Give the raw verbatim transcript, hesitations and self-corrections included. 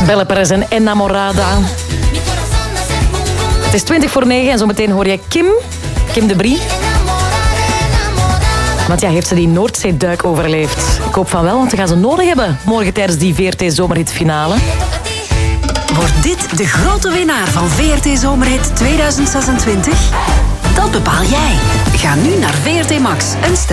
Belle Perez en Enamorada. Het is twintig voor negen en zometeen hoor je Kim, Kim de Brie. Want ja, heeft ze die Noordzeeduik overleefd? Ik hoop van wel, want we gaan ze nodig hebben morgen tijdens die V R T Zomerhitfinale. Wordt dit de grote winnaar van V R T Zomerhit tweeduizend zesentwintig? Dat bepaal jij. Ga nu naar V R T Max en stem